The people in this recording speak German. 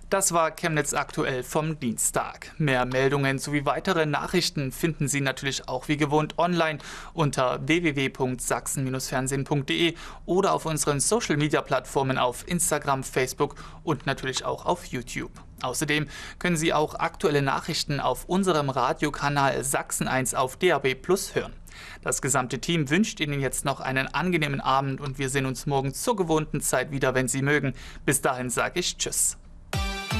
Das war Chemnitz aktuell vom Dienstag. Mehr Meldungen sowie weitere Nachrichten finden Sie natürlich auch wie gewohnt online unter www.sachsen-fernsehen.de oder auf unseren Social-Media-Plattformen auf Instagram, Facebook und natürlich auch auf YouTube. Außerdem können Sie auch aktuelle Nachrichten auf unserem Radiokanal Sachsen 1 auf DAB+ hören. Das gesamte Team wünscht Ihnen jetzt noch einen angenehmen Abend und wir sehen uns morgen zur gewohnten Zeit wieder, wenn Sie mögen. Bis dahin sage ich Tschüss.